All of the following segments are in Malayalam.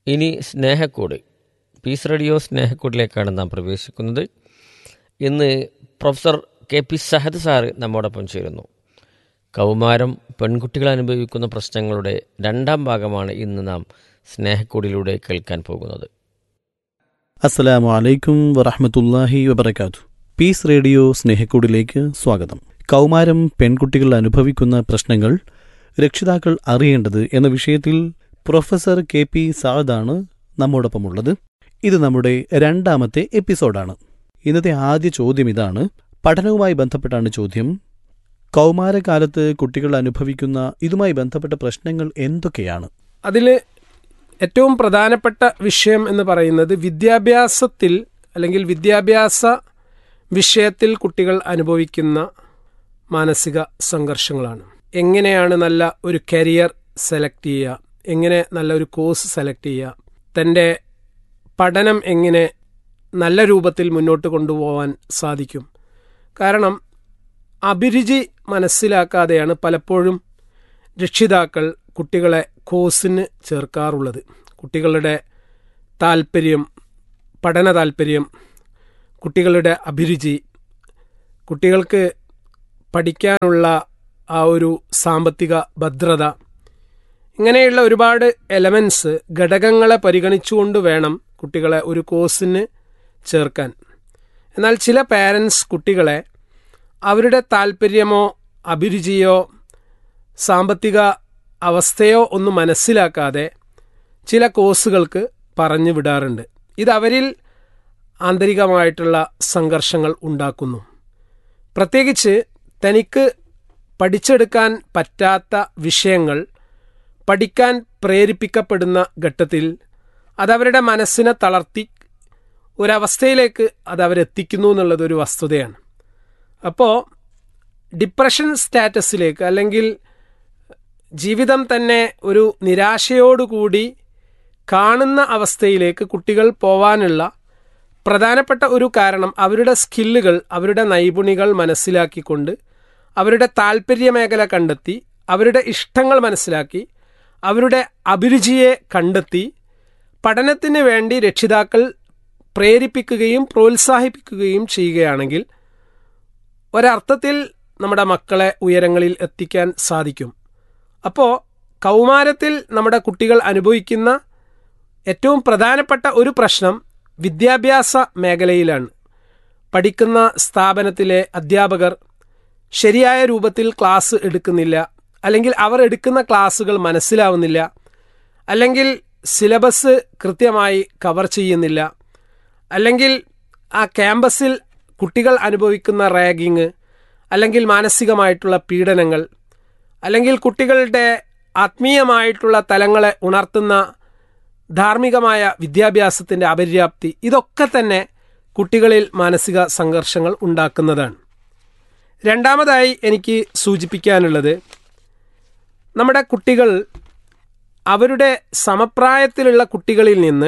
ഇനി സ്നേഹക്കൂട്, പീസ് റേഡിയോ സ്നേഹക്കൂടിലേക്കാണ് നാം പ്രവേശിക്കുന്നത്. ഇന്ന് പ്രൊഫസർ KP സഹദ് സാറ് നമ്മോടൊപ്പം ചേരുന്നു. കൗമാരം പെൺകുട്ടികൾ അനുഭവിക്കുന്ന പ്രശ്നങ്ങളുടെ രണ്ടാം ഭാഗമാണ് ഇന്ന് നാം സ്നേഹക്കൂടിലൂടെ കേൾക്കാൻ പോകുന്നത്. അസ്സലാമു അലൈക്കും വറഹ്മത്തുള്ളാഹി വബറകാതുഹു. പീസ് റേഡിയോ സ്നേഹക്കൂടിലേക്ക് സ്വാഗതം. കൗമാരം പെൺകുട്ടികൾ അനുഭവിക്കുന്ന പ്രശ്നങ്ങൾ രക്ഷിതാക്കൾ അറിയേണ്ടത് എന്ന വിഷയത്തിൽ പ്രൊഫസർ KP സഅദാണ് നമ്മോടൊപ്പമുള്ളത്. ഇത് നമ്മുടെ രണ്ടാമത്തെ എപ്പിസോഡാണ്. ഇന്നത്തെ ആദ്യ ചോദ്യം ഇതാണ്. പഠനവുമായി ബന്ധപ്പെട്ടാണ് ചോദ്യം. കൗമാരകാലത്ത് കുട്ടികൾ അനുഭവിക്കുന്ന ഇതുമായി ബന്ധപ്പെട്ട പ്രശ്നങ്ങൾ എന്തൊക്കെയാണ്? അതിൽ ഏറ്റവും പ്രധാനപ്പെട്ട വിഷയം എന്ന് പറയുന്നത് വിദ്യാഭ്യാസത്തിൽ അല്ലെങ്കിൽ വിദ്യാഭ്യാസ വിഷയത്തിൽ കുട്ടികൾ അനുഭവിക്കുന്ന മാനസിക സംഘർഷങ്ങളാണ്. എങ്ങനെയാണ് നല്ല ഒരു കരിയർ സെലക്ട് ചെയ്യുക, എങ്ങനെ നല്ലൊരു കോഴ്സ് സെലക്ട് ചെയ്യുക, തൻ്റെ പഠനം എങ്ങനെ നല്ല രൂപത്തിൽ മുന്നോട്ട് കൊണ്ടുപോകാൻ സാധിക്കും. കാരണം അഭിരുചി മനസ്സിലാക്കാതെയാണ് പലപ്പോഴും രക്ഷിതാക്കൾ കുട്ടികളെ കോഴ്സിന് ചേർക്കാറുള്ളത്. കുട്ടികളുടെ താല്പര്യം, പഠന താല്പര്യം, കുട്ടികളുടെ അഭിരുചി, കുട്ടികൾക്ക് പഠിക്കാനുള്ള ആ ഒരു സാമ്പത്തിക ഭദ്രത, ഇങ്ങനെയുള്ള ഒരുപാട് എലമെൻറ്റ്സ്, ഘടകങ്ങളെ പരിഗണിച്ചുകൊണ്ട് വേണം കുട്ടികളെ ഒരു കോഴ്സിന് ചേർക്കാൻ. എന്നാൽ ചില പാരൻസ് കുട്ടികളെ അവരുടെ താല്പര്യമോ അഭിരുചിയോ സാമ്പത്തിക അവസ്ഥയോ ഒന്നും മനസ്സിലാക്കാതെ ചില കോഴ്സുകൾക്ക് പറഞ്ഞു വിടാറുണ്ട്. ഇത് അവരിൽ ആന്തരികമായിട്ടുള്ള സംഘർഷങ്ങൾ ഉണ്ടാക്കുന്നു. പ്രത്യേകിച്ച് തനിക്ക് പഠിച്ചെടുക്കാൻ പറ്റാത്ത വിഷയങ്ങൾ പഠിക്കാൻ പ്രേരിപ്പിക്കപ്പെടുന്ന ഘട്ടത്തിൽ അതവരുടെ മനസ്സിനെ തളർത്തി ഒരവസ്ഥയിലേക്ക് അതവരെത്തിക്കുന്നു എന്നുള്ളതൊരു വസ്തുതയാണ്. അപ്പോൾ ഡിപ്രഷൻ സ്റ്റാറ്റസിലേക്ക് അല്ലെങ്കിൽ ജീവിതം തന്നെ ഒരു നിരാശയോടുകൂടി കാണുന്ന അവസ്ഥയിലേക്ക് കുട്ടികൾ പോവാനുള്ള പ്രധാനപ്പെട്ട ഒരു കാരണം അവരുടെ സ്കില്ലുകൾ, അവരുടെ നൈപുണികൾ മനസ്സിലാക്കിക്കൊണ്ട് അവരുടെ താല്പര്യ മേഖല കണ്ടെത്തി, അവരുടെ ഇഷ്ടങ്ങൾ മനസ്സിലാക്കി, അവരുടെ അഭിരുചിയെ കണ്ടെത്തി പഠനത്തിന് വേണ്ടി രക്ഷിതാക്കൾ പ്രേരിപ്പിക്കുകയും പ്രോത്സാഹിപ്പിക്കുകയും ചെയ്യുകയാണെങ്കിൽ ഒരർത്ഥത്തിൽ നമ്മുടെ മക്കളെ ഉയരങ്ങളിൽ എത്തിക്കാൻ സാധിക്കും. അപ്പോൾ കൗമാരത്തിൽ നമ്മുടെ കുട്ടികൾ അനുഭവിക്കുന്ന ഏറ്റവും പ്രധാനപ്പെട്ട ഒരു പ്രശ്നം വിദ്യാഭ്യാസ മേഖലയിലാണ്. പഠിക്കുന്ന സ്ഥാപനത്തിലെ അധ്യാപകർ ശരിയായ രൂപത്തിൽ ക്ലാസ് എടുക്കുന്നില്ല, അല്ലെങ്കിൽ അവർ എടുക്കുന്ന ക്ലാസ്സുകൾ മനസ്സിലാവുന്നില്ല, അല്ലെങ്കിൽ സിലബസ് കൃത്യമായി കവർ ചെയ്യുന്നില്ല, അല്ലെങ്കിൽ ആ ക്യാമ്പസിൽ കുട്ടികൾ അനുഭവിക്കുന്ന റാഗിങ്, അല്ലെങ്കിൽ മാനസികമായിട്ടുള്ള പീഡനങ്ങൾ, അല്ലെങ്കിൽ കുട്ടികളുടെ ആത്മീയമായിട്ടുള്ള തലങ്ങളെ ഉണർത്തുന്ന ധാർമ്മികമായ വിദ്യാഭ്യാസത്തിൻ്റെ അപര്യാപ്തി, ഇതൊക്കെ തന്നെ കുട്ടികളിൽ മാനസിക സംഘർഷങ്ങൾ ഉണ്ടാക്കുന്നതാണ്. രണ്ടാമതായി എനിക്ക് സൂചിപ്പിക്കാനുള്ളത്, നമ്മുടെ കുട്ടികൾ അവരുടെ സമപ്രായത്തിലുള്ള കുട്ടികളിൽ നിന്ന്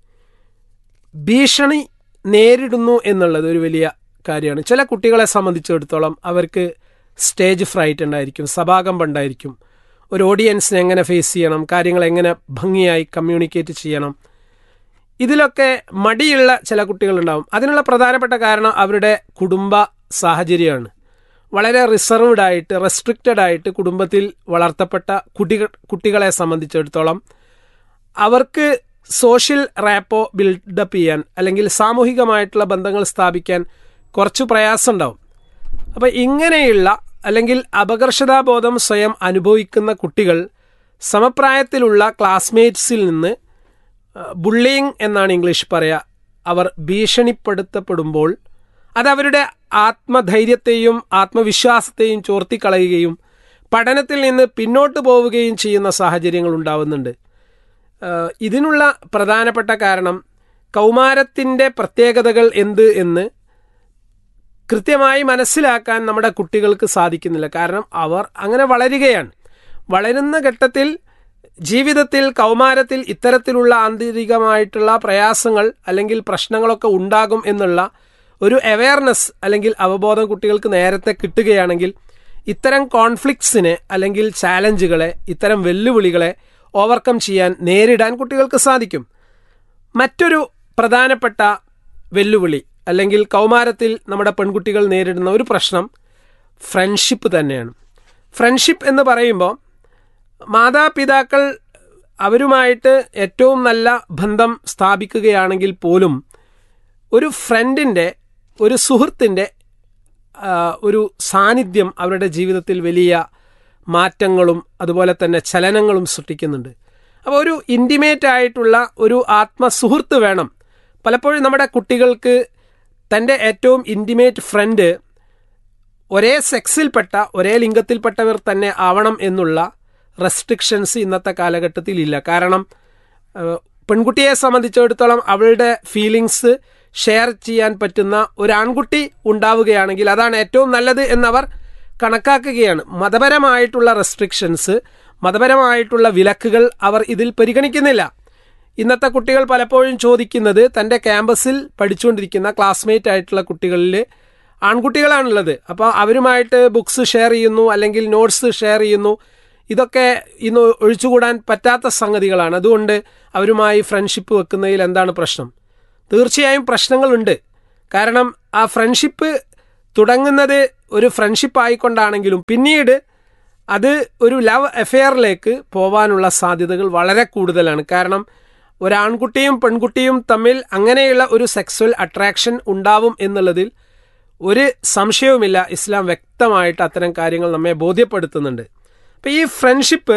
ഭീഷണി നേരിടുന്നു എന്നുള്ളത് ഒരു വലിയ കാര്യമാണ്. ചില കുട്ടികളെ സംബന്ധിച്ചിടത്തോളം അവർക്ക് സ്റ്റേജ് ഫ്രൈറ്റ് ഉണ്ടായിരിക്കും, സഭാകമ്പം ഉണ്ടായിരിക്കും. ഒരു ഓഡിയൻസിനെ എങ്ങനെ ഫേസ് ചെയ്യണം, കാര്യങ്ങൾ എങ്ങനെ ഭംഗിയായി കമ്മ്യൂണിക്കേറ്റ് ചെയ്യണം, ഇതിലൊക്കെ മടിയുള്ള ചില കുട്ടികളുണ്ടാവും. അതിനുള്ള പ്രധാനപ്പെട്ട കാരണം അവരുടെ കുടുംബ സാഹചര്യമാണ്. വളരെ റിസർവ്ഡ് ആയിട്ട്, റെസ്ട്രിക്റ്റഡ് ആയിട്ട് കുടുംബത്തിൽ വളർത്തപ്പെട്ട കുട്ടികളെ സംബന്ധിച്ചിടത്തോളം അവർക്ക് സോഷ്യൽ റാപ്പോ ബിൽഡപ്പ് ചെയ്യാൻ, അല്ലെങ്കിൽ സാമൂഹികമായിട്ടുള്ള ബന്ധങ്ങൾ സ്ഥാപിക്കാൻ കുറച്ച് പ്രയാസം ഉണ്ടാവും. അപ്പോൾ ഇങ്ങനെയുള്ള അല്ലെങ്കിൽ അപകർഷതാബോധം സ്വയം അനുഭവിക്കുന്ന കുട്ടികൾ സമപ്രായത്തിലുള്ള ക്ലാസ്മേറ്റ്സിൽ നിന്ന് ബുള്ളിയിങ് എന്നാണ് ഇംഗ്ലീഷ് പറയുക, അവർ ഭീഷണിപ്പെടുത്തപ്പെടുമ്പോൾ അതവരുടെ ആത്മധൈര്യത്തെയും ആത്മവിശ്വാസത്തെയും ചോർത്തിക്കളയുകയും പഠനത്തിൽ നിന്ന് പിന്നോട്ട് പോവുകയും ചെയ്യുന്ന സാഹചര്യങ്ങൾ ഉണ്ടാവുന്നുണ്ട്. ഇതിനുള്ള പ്രധാനപ്പെട്ട കാരണം കൗമാരത്തിൻ്റെ പ്രത്യേകതകൾ എന്ത് എന്ന് കൃത്യമായി മനസ്സിലാക്കാൻ നമ്മുടെ കുട്ടികൾക്ക് സാധിക്കുന്നില്ല. കാരണം അവർ അങ്ങനെ വളരുകയാണ്. വളരുന്ന ഘട്ടത്തിൽ ജീവിതത്തിൽ കൗമാരത്തിൽ ഇത്തരത്തിലുള്ള ആന്തരികമായിട്ടുള്ള പ്രയാസങ്ങൾ അല്ലെങ്കിൽ പ്രശ്നങ്ങളൊക്കെ ഉണ്ടാകും എന്നുള്ള ഒരു അവയർനെസ് അല്ലെങ്കിൽ അവബോധം കുട്ടികൾക്ക് നേരത്തെ കിട്ടുകയാണെങ്കിൽ ഇത്തരം കോൺഫ്ലിക്ട്സിനെ അല്ലെങ്കിൽ ചാലഞ്ചുകളെ, ഇത്തരം വെല്ലുവിളികളെ ഓവർകം ചെയ്യാൻ, നേരിടാൻ കുട്ടികൾക്ക് സാധിക്കും. മറ്റൊരു പ്രധാനപ്പെട്ട വെല്ലുവിളി അല്ലെങ്കിൽ കൗമാരത്തിൽ നമ്മുടെ പെൺകുട്ടികൾ നേരിടുന്ന ഒരു പ്രശ്നം ഫ്രണ്ട്ഷിപ്പ് തന്നെയാണ്. ഫ്രണ്ട്ഷിപ്പ് എന്ന് പറയുമ്പോൾ മാതാപിതാക്കൾ അവരുമായിട്ട് ഏറ്റവും നല്ല ബന്ധം സ്ഥാപിക്കുകയാണെങ്കിൽ പോലും ഒരു ഫ്രണ്ടിൻ്റെ, ഒരു സുഹൃത്തിൻ്റെ ഒരു സാന്നിധ്യം അവരുടെ ജീവിതത്തിൽ വലിയ മാറ്റങ്ങളും അതുപോലെ തന്നെ ചലനങ്ങളും സൃഷ്ടിക്കുന്നുണ്ട്. അപ്പോൾ ഒരു ഇൻറ്റിമേറ്റ് ആയിട്ടുള്ള ഒരു ആത്മസുഹൃത്ത് വേണം. പലപ്പോഴും നമ്മുടെ കുട്ടികൾക്ക് തൻ്റെ ഏറ്റവും ഇൻറ്റിമേറ്റ് ഫ്രണ്ട് ഒരേ സെക്സിൽപ്പെട്ട, ഒരേ ലിംഗത്തിൽപ്പെട്ടവർ തന്നെ ആവണം എന്നുള്ള റെസ്ട്രിക്ഷൻസ് ഇന്നത്തെ കാലഘട്ടത്തിൽ ഇല്ല. കാരണം പെൺകുട്ടിയെ സംബന്ധിച്ചിടത്തോളം അവളുടെ ഫീലിങ്സ് ഷെയർ ചെയ്യാൻ പറ്റുന്ന ഒരു ആൺകുട്ടി ഉണ്ടാവുകയാണെങ്കിൽ അതാണ് ഏറ്റവും നല്ലത് എന്നവർ കണക്കാക്കുകയാണ്. മതപരമായിട്ടുള്ള റെസ്ട്രിക്ഷൻസ്, മതപരമായിട്ടുള്ള വിലക്കുകൾ അവർ ഇതിൽ പരിഗണിക്കുന്നില്ല. ഇന്നത്തെ കുട്ടികൾ പലപ്പോഴും ചോദിക്കുന്നത് തൻ്റെ ക്യാമ്പസിൽ പഠിച്ചുകൊണ്ടിരിക്കുന്ന ക്ലാസ്മേറ്റ് ആയിട്ടുള്ള കുട്ടികളിൽ ആൺകുട്ടികളാണുള്ളത്. അപ്പോൾ അവരുമായിട്ട് ബുക്സ് ഷെയർ ചെയ്യുന്നു, അല്ലെങ്കിൽ നോട്ട്സ് ഷെയർ ചെയ്യുന്നു. ഇതൊക്കെ ഇന്ന് ഒഴിച്ചുകൂടാൻ പറ്റാത്ത സംഗതികളാണ്. അതുകൊണ്ട് അവരുമായി ഫ്രണ്ട്ഷിപ്പ് വെക്കുന്നതിൽ എന്താണ് പ്രശ്നം? തീർച്ചയായും പ്രശ്നങ്ങളുണ്ട്. കാരണം ആ ഫ്രണ്ട്ഷിപ്പ് തുടങ്ങുന്നത് ഒരു ഫ്രണ്ട്ഷിപ്പ് ആയിക്കൊണ്ടാണെങ്കിലും പിന്നീട് അത് ഒരു ലവ് അഫെയറിലേക്ക് പോവാനുള്ള സാധ്യതകൾ വളരെ കൂടുതലാണ്. കാരണം ഒരാൺകുട്ടിയും പെൺകുട്ടിയും തമ്മിൽ അങ്ങനെയുള്ള ഒരു സെക്സ്വൽ അട്രാക്ഷൻ ഉണ്ടാവും എന്നുള്ളതിൽ ഒരു സംശയവുമില്ല. ഇസ്ലാം വ്യക്തമായിട്ട് അത്തരം കാര്യങ്ങൾ നമ്മെ ബോധ്യപ്പെടുത്തുന്നുണ്ട്. അപ്പോൾ ഈ ഫ്രണ്ട്ഷിപ്പ്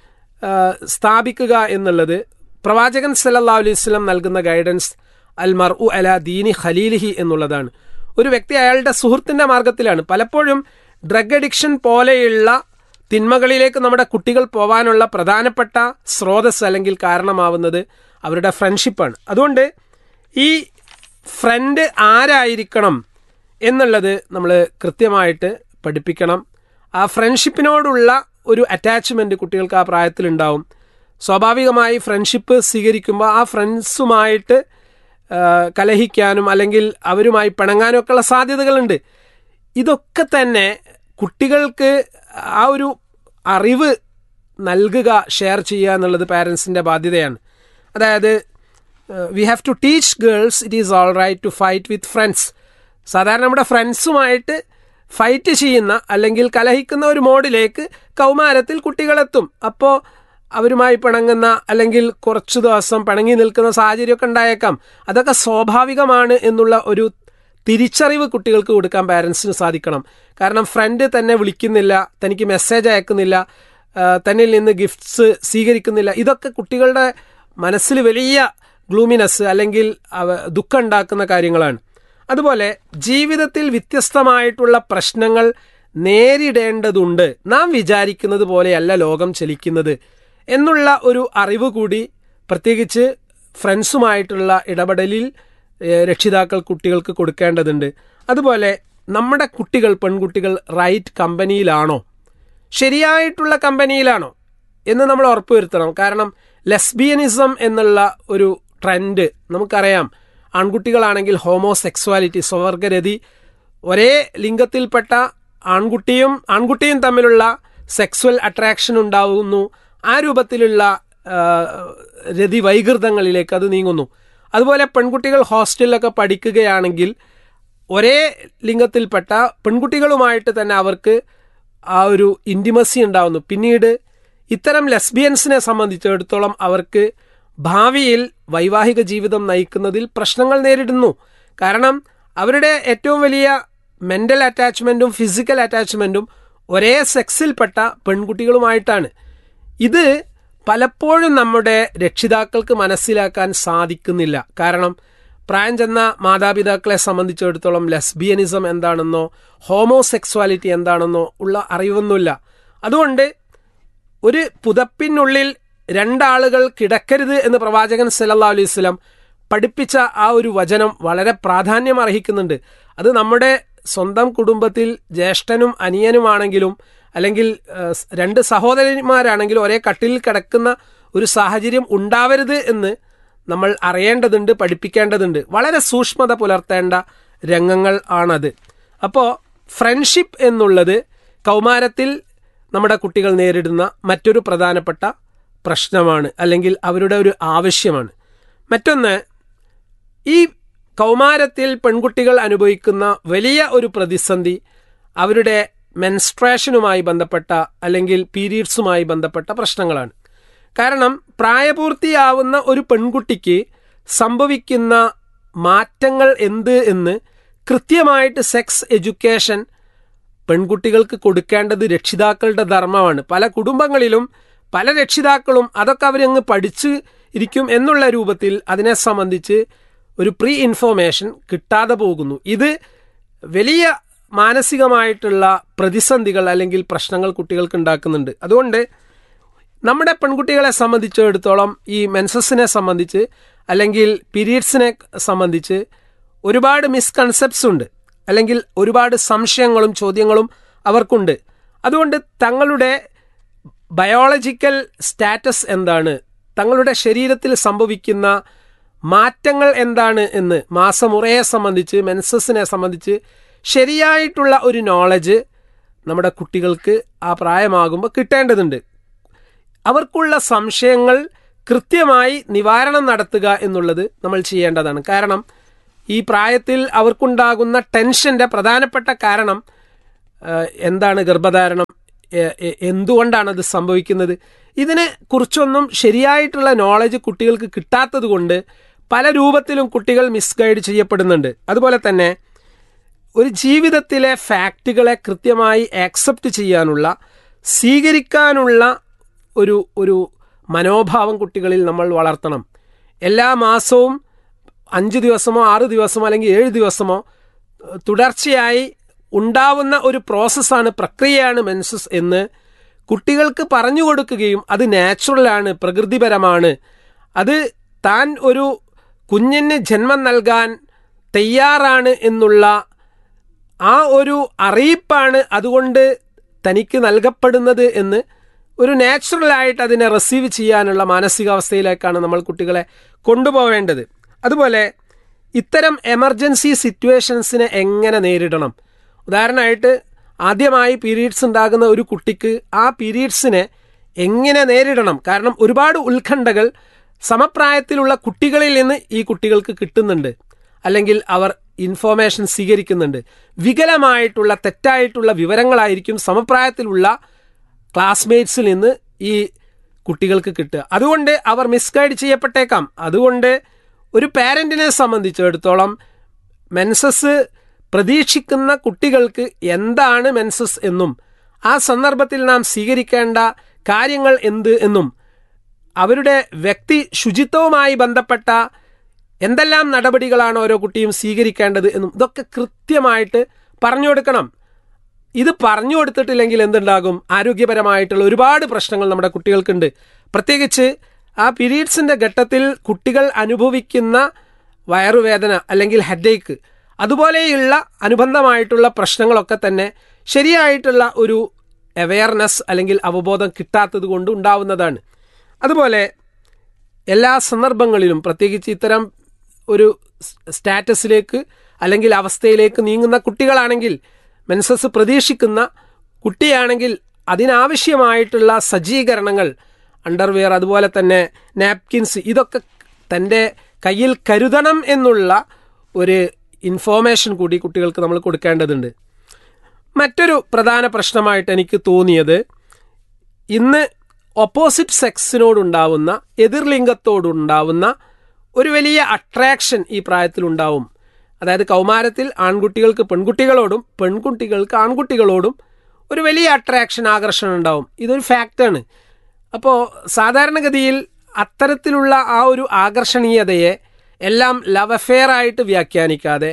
സ്ഥാപിക്കുക എന്നുള്ളത് പ്രവാചകൻ സല്ലല്ലാഹു അലൈഹി വസല്ലം നൽകുന്ന ഗൈഡൻസ് അൽ മർഉ അലാ ദീനി ഖലീലിഹി എന്നുള്ളതാണ്. ഒരു വ്യക്തി അയാളുടെ സുഹൃത്തിൻ്റെ മാർഗത്തിലാണ്. പലപ്പോഴും ഡ്രഗ് അഡിക്ഷൻ പോലെയുള്ള തിന്മകളിലേക്ക് നമ്മുടെ കുട്ടികൾ പോകാനുള്ള പ്രധാനപ്പെട്ട സ്രോതസ് അല്ലെങ്കിൽ കാരണമാവുന്നത് അവരുടെ ഫ്രണ്ട്ഷിപ്പാണ്. അതുകൊണ്ട് ഈ ഫ്രണ്ട് ആരായിരിക്കണം എന്നുള്ളത് നമ്മൾ കൃത്യമായിട്ട് പഠിപ്പിക്കണം. ആ ഫ്രണ്ട്ഷിപ്പിനോടുള്ള ഒരു അറ്റാച്ച്മെൻറ്റ് കുട്ടികൾക്ക് ആ പ്രായത്തിലുണ്ടാവും. സ്വാഭാവികമായി ഫ്രണ്ട്ഷിപ്പ് സ്വീകരിക്കുമ്പോൾ ആ ഫ്രണ്ട്സുമായിട്ട് കലഹിക്കാനും അല്ലെങ്കിൽ അവരുമായി പിണങ്ങാനും ഒക്കെയുള്ള സാധ്യതകളുണ്ട്. ഇതൊക്കെ തന്നെ കുട്ടികൾക്ക് ആ ഒരു അറിവ് നൽകുക, ഷെയർ ചെയ്യുക എന്നുള്ളത് പാരൻസിൻ്റെ ബാധ്യതയാണ്. അതായത് we have to teach girls it is all right to fight with friends. സാധാരണ നമ്മുടെ ഫ്രണ്ട്സുമായിട്ട് ഫൈറ്റ് ചെയ്യുന്ന അല്ലെങ്കിൽ കലഹിക്കുന്ന ഒരു മോഡിലേക്ക് കൗമാരത്തിൽ കുട്ടികളെത്തും. അപ്പോൾ അവരുമായി പിണങ്ങുന്ന അല്ലെങ്കിൽ കുറച്ചു ദിവസം പിണങ്ങി നിൽക്കുന്ന സാഹചര്യമൊക്കെ ഉണ്ടായേക്കാം. അതൊക്കെ സ്വാഭാവികമാണ് എന്നുള്ള ഒരു തിരിച്ചറിവ് കുട്ടികൾക്ക് കൊടുക്കാൻ പാരൻസിന് സാധിക്കണം. കാരണം ഫ്രണ്ട് തന്നെ വിളിക്കുന്നില്ല, തനിക്ക് മെസ്സേജ് അയക്കുന്നില്ല, തന്നിൽ നിന്ന് ഗിഫ്റ്റ്സ് സ്വീകരിക്കുന്നില്ല. ഇതൊക്കെ കുട്ടികളുടെ മനസ്സിൽ വലിയ ഗ്ലൂമിനെസ് അല്ലെങ്കിൽ ദുഃഖം ഉണ്ടാക്കുന്ന കാര്യങ്ങളാണ്. അതുപോലെ ജീവിതത്തിൽ വ്യത്യസ്തമായിട്ടുള്ള പ്രശ്നങ്ങൾ നേരിടേണ്ടതുണ്ട്. നാം വിചാരിക്കുന്നത് പോലെയല്ല ലോകം ചലിക്കുന്നത് എന്നുള്ള ഒരു അറിവ് കൂടി പ്രത്യേകിച്ച് ഫ്രണ്ട്സുമായിട്ടുള്ള ഇടപെടലിൽ രക്ഷിതാക്കൾ കുട്ടികൾക്ക് കൊടുക്കേണ്ടതുണ്ട്. അതുപോലെ നമ്മുടെ കുട്ടികൾ, പെൺകുട്ടികൾ റൈറ്റ് കമ്പനിയിലാണോ, ശരിയായിട്ടുള്ള കമ്പനിയിലാണോ എന്ന് നമ്മൾ ഉറപ്പുവരുത്തണം. കാരണം ലെസ്ബിയനിസം എന്നുള്ള ഒരു ട്രെൻഡ് നമുക്കറിയാം. ആൺകുട്ടികളാണെങ്കിൽ ഹോമോസെക്സ്വാലിറ്റി, സ്വവർഗരതി, ഒരേ ലിംഗത്തിൽപ്പെട്ട ആൺകുട്ടിയും തമ്മിലുള്ള സെക്സ്വൽ അട്രാക്ഷൻ ഉണ്ടാവുന്നു. ആ രൂപത്തിലുള്ള രതി വൈകൃതങ്ങളിലേക്ക് അത് നീങ്ങുന്നു. അതുപോലെ പെൺകുട്ടികൾ ഹോസ്റ്റലിലൊക്കെ പഠിക്കുകയാണെങ്കിൽ ഒരേ ലിംഗത്തിൽപ്പെട്ട പെൺകുട്ടികളുമായിട്ട് തന്നെ അവർക്ക് ആ ഒരു ഇൻറ്റിമസി ഉണ്ടാവുന്നു. പിന്നീട് ഇത്തരം ലെസ്ബിയൻസിനെ സംബന്ധിച്ചിടത്തോളം അവർക്ക് ഭാവിയിൽ വൈവാഹിക ജീവിതം നയിക്കുന്നതിൽ പ്രശ്നങ്ങൾ നേരിടുന്നു. കാരണം അവരുടെ ഏറ്റവും വലിയ മെൻ്റൽ അറ്റാച്ച്മെൻറ്റും ഫിസിക്കൽ അറ്റാച്ച്മെൻറ്റും ഒരേ സെക്സിൽപ്പെട്ട പെൺകുട്ടികളുമായിട്ടാണ്. ഇത് പലപ്പോഴും നമ്മുടെ രക്ഷിതാക്കൾക്ക് മനസ്സിലാക്കാൻ സാധിക്കുന്നില്ല. കാരണം പ്രായം ചെന്ന മാതാപിതാക്കളെ സംബന്ധിച്ചിടത്തോളം ലെസ്ബിയനിസം എന്താണെന്നോ ഹോമോസെക്സ്വാലിറ്റി എന്താണെന്നോ ഉള്ള അറിവൊന്നുമില്ല. അതുകൊണ്ട് ഒരു പുതപ്പിനുള്ളിൽ രണ്ടാളുകൾ കിടക്കരുത് എന്ന് പ്രവാചകൻ സല്ലല്ലാഹു അലൈഹി വസല്ലം പഠിപ്പിച്ച ആ ഒരു വചനം വളരെ പ്രാധാന്യം അർഹിക്കുന്നുണ്ട്. അത് നമ്മുടെ സ്വന്തം കുടുംബത്തിൽ ജ്യേഷ്ഠനും അനിയനുമാണെങ്കിലും അല്ലെങ്കിൽ രണ്ട് സഹോദരന്മാരാണെങ്കിലും ഒരേ കട്ടിലിൽ കിടക്കുന്ന ഒരു സാഹചര്യം ഉണ്ടാവരുത് എന്ന് നമ്മൾ അറിയേണ്ടതുണ്ട്, പഠിപ്പിക്കേണ്ടതുണ്ട്. വളരെ സൂക്ഷ്മത പുലർത്തേണ്ട രംഗങ്ങൾ ആണത്. അപ്പോൾ ഫ്രണ്ട്ഷിപ്പ് എന്നുള്ളത് കൗമാരത്തിൽ നമ്മുടെ കുട്ടികൾ നേരിടുന്ന മറ്റൊരു പ്രധാനപ്പെട്ട പ്രശ്നമാണ്, അല്ലെങ്കിൽ അവരുടെ ഒരു ആവശ്യമാണ്. മറ്റൊന്ന്, ഈ കൗമാരത്തിൽ പെൺകുട്ടികൾ അനുഭവിക്കുന്ന വലിയ ഒരു പ്രതിസന്ധി അവരുടെ മെൻസ്ട്രേഷനുമായി ബന്ധപ്പെട്ട അല്ലെങ്കിൽ പീരീഡ്സുമായി ബന്ധപ്പെട്ട പ്രശ്നങ്ങളാണ്. കാരണം പ്രായപൂർത്തിയാവുന്ന ഒരു പെൺകുട്ടിക്ക് സംഭവിക്കുന്ന മാറ്റങ്ങൾ എന്ത് എന്ന് കൃത്യമായിട്ട് സെക്സ് എഡ്യൂക്കേഷൻ പെൺകുട്ടികൾക്ക് കൊടുക്കേണ്ടത് രക്ഷിതാക്കളുടെ ധർമ്മമാണ്. പല കുടുംബങ്ങളിലും പല രക്ഷിതാക്കളും അതൊക്കെ അവരങ്ങ് പഠിച്ച് ഇരിക്കും എന്നുള്ള രൂപത്തിൽ അതിനെ സംബന്ധിച്ച് ഒരു പ്രീ ഇൻഫോർമേഷൻ കിട്ടാതെ പോകുന്നു. ഇത് വലിയ മാനസികമായിട്ടുള്ള പ്രതിസന്ധികൾ അല്ലെങ്കിൽ പ്രശ്നങ്ങൾ കുട്ടികൾക്ക് ഉണ്ടാക്കുന്നുണ്ട്. അതുകൊണ്ട് നമ്മുടെ പെൺകുട്ടികളെ സംബന്ധിച്ചിടത്തോളം ഈ മെൻസസിനെ സംബന്ധിച്ച് അല്ലെങ്കിൽ പീരീഡ്സിനെ സംബന്ധിച്ച് ഒരുപാട് മിസ്കൺസെപ്റ്റ്സ് ഉണ്ട്, അല്ലെങ്കിൽ ഒരുപാട് സംശയങ്ങളും ചോദ്യങ്ങളും അവർക്കുണ്ട്. അതുകൊണ്ട് തങ്ങളുടെ ബയോളജിക്കൽ സ്റ്റാറ്റസ് എന്താണ്, തങ്ങളുടെ ശരീരത്തിൽ സംഭവിക്കുന്ന മാറ്റങ്ങൾ എന്താണ് എന്ന്, മാസമുറയെ സംബന്ധിച്ച് മെൻസസിനെ സംബന്ധിച്ച് ശരിയായിട്ടുള്ള ഒരു നോളജ് നമ്മുടെ കുട്ടികൾക്ക് ആ പ്രായമാകുമ്പോൾ കിട്ടേണ്ടതുണ്ട്. അവർക്കുള്ള സംശയങ്ങൾ കൃത്യമായി നിവാരണം നടത്തുക എന്നുള്ളത് നമ്മൾ ചെയ്യേണ്ടതാണ്. കാരണം ഈ പ്രായത്തിൽ അവർക്കുണ്ടാകുന്ന ടെൻഷൻ്റെ പ്രധാനപ്പെട്ട കാരണം എന്താണ്, ഗർഭധാരണം എന്തുകൊണ്ടാണത് സംഭവിക്കുന്നത്, ഇതിനെ കുറിച്ചൊന്നും ശരിയായിട്ടുള്ള നോളജ് കുട്ടികൾക്ക് കിട്ടാത്തത് കൊണ്ട് പല രൂപത്തിലും കുട്ടികൾ മിസ്ഗൈഡ് ചെയ്യപ്പെടുന്നുണ്ട്. അതുപോലെ തന്നെ ഒരു ജീവിതത്തിലെ ഫാക്റ്റുകളെ കൃത്യമായി ആക്സെപ്റ്റ് ചെയ്യാനുള്ള, സ്വീകരിക്കാനുള്ള ഒരു മനോഭാവം കുട്ടികളിൽ നമ്മൾ വളർത്തണം. എല്ലാ മാസവും 5 ദിവസമോ 6 ദിവസമോ അല്ലെങ്കിൽ 7 ദിവസമോ തുടർച്ചയായി ഉണ്ടാവുന്ന ഒരു പ്രോസസ്സാണ്, പ്രക്രിയയാണ് മെൻസസ് എന്ന് കുട്ടികൾക്ക് പറഞ്ഞു കൊടുക്കുകയും അത് നാച്ചുറലാണ്, പ്രകൃതിപരമാണ്, അത് താൻ ഒരു കുഞ്ഞിന് ജന്മം നൽകാൻ തയ്യാറാണ് എന്നുള്ള ആ ഒരു അറിയിപ്പാണ് അതുകൊണ്ട് തനിക്ക് നൽകപ്പെടുന്നത് എന്ന് ഒരു നാച്ചുറലായിട്ട് അതിനെ റിസീവ് ചെയ്യാനുള്ള മാനസികാവസ്ഥയിലേക്കാണ് നമ്മൾ കുട്ടികളെ കൊണ്ടുപോവേണ്ടത്. അതുപോലെ ഇത്തരം എമർജൻസി സിറ്റുവേഷൻസിനെ എങ്ങനെ നേരിടണം, ഉദാഹരണമായിട്ട് ആദ്യമായി പീരീഡ്സ് ഉണ്ടാകുന്ന ഒരു കുട്ടിക്ക് ആ പീരീഡ്സിനെ എങ്ങനെ നേരിടണം, കാരണം ഒരുപാട് ഉത്കണ്ഠകൾ സമപ്രായത്തിലുള്ള കുട്ടികളിൽ നിന്ന് ഈ കുട്ടികൾക്ക് കിട്ടുന്നുണ്ട്, അല്ലെങ്കിൽ അവർ ഇൻഫോർമേഷൻ സ്വീകരിക്കുന്നുണ്ട്. വികലമായിട്ടുള്ള തെറ്റായിട്ടുള്ള വിവരങ്ങളായിരിക്കും സമപ്രായത്തിലുള്ള ക്ലാസ്മേറ്റ്സിൽ നിന്ന് ഈ കുട്ടികൾക്ക് കിട്ടുക. അതുകൊണ്ട് അവർ മിസ്ഗൈഡ് ചെയ്യപ്പെട്ടേക്കാം. അതുകൊണ്ട് ഒരു പാരൻറ്റിനെ സംബന്ധിച്ചിടത്തോളം മെൻസസ് പ്രതീക്ഷിക്കുന്ന കുട്ടികൾക്ക് എന്താണ് മെൻസസ് എന്നും ആ സന്ദർഭത്തിൽ നാം സ്വീകരിക്കേണ്ട കാര്യങ്ങൾ എന്ത് എന്നും അവരുടെ വ്യക്തി ശുചിത്വവുമായി ബന്ധപ്പെട്ട എന്തെല്ലാം നടപടികളാണ് ഓരോ കുട്ടിയും സ്വീകരിക്കേണ്ടത് എന്നും ഇതൊക്കെ കൃത്യമായിട്ട് പറഞ്ഞു കൊടുക്കണം. ഇത് പറഞ്ഞു കൊടുത്തിട്ടില്ലെങ്കിൽ എന്തുണ്ടാകും, ആരോഗ്യപരമായിട്ടുള്ള ഒരുപാട് പ്രശ്നങ്ങൾ നമ്മുടെ കുട്ടികൾക്കുണ്ട്. പ്രത്യേകിച്ച് ആ പീരീഡ്സിൻ്റെ ഘട്ടത്തിൽ കുട്ടികൾ അനുഭവിക്കുന്ന വയറുവേദന അല്ലെങ്കിൽ ഹെഡേക്ക്, അതുപോലെയുള്ള അനുബന്ധമായിട്ടുള്ള പ്രശ്നങ്ങളൊക്കെ തന്നെ ശരിയായിട്ടുള്ള ഒരു അവെയർനെസ് അല്ലെങ്കിൽ അവബോധം കിട്ടാത്തത് കൊണ്ട് ഉണ്ടാവുന്നതാണ്. അതുപോലെ എല്ലാ സന്ദർഭങ്ങളിലും പ്രത്യേകിച്ച് ഇത്തരം ഒരു സ്റ്റാറ്റസിലേക്ക് അല്ലെങ്കിൽ അവസ്ഥയിലേക്ക് നീങ്ങുന്ന കുട്ടികളാണെങ്കിൽ, മെൻസസ് പ്രതീക്ഷിക്കുന്ന കുട്ടിയാണെങ്കിൽ അതിനാവശ്യമായിട്ടുള്ള സജ്ജീകരണങ്ങൾ, അണ്ടർവെയർ, അതുപോലെ തന്നെ നാപ്കിൻസ്, ഇതൊക്കെ തൻ്റെ കയ്യിൽ കരുതണം എന്നുള്ള ഒരു ഇൻഫോർമേഷൻ കൂടി കുട്ടികൾക്ക് നമ്മൾ കൊടുക്കേണ്ടതുണ്ട്. മറ്റൊരു പ്രധാന പ്രശ്നമായിട്ട് എനിക്ക് തോന്നിയത്, ഇന്ന് ഓപ്പോസിറ്റ് സെക്സിനോടുണ്ടാവുന്ന, എതിർലിംഗത്തോടുണ്ടാവുന്ന ഒരു വലിയ അട്രാക്ഷൻ ഈ പ്രായത്തിലുണ്ടാവും. അതായത് കൗമാരത്തിൽ ആൺകുട്ടികൾക്ക് പെൺകുട്ടികളോടും പെൺകുട്ടികൾക്ക് ആൺകുട്ടികളോടും ഒരു വലിയ അട്രാക്ഷൻ, ആകർഷണം ഉണ്ടാവും. ഇതൊരു ഫാക്റ്റാണ്. അപ്പോൾ സാധാരണഗതിയിൽ അത്തരത്തിലുള്ള ആ ഒരു ആകർഷണീയതയെ എല്ലാം ലവ് അഫെയർ ആയിട്ട് വ്യാഖ്യാനിക്കാതെ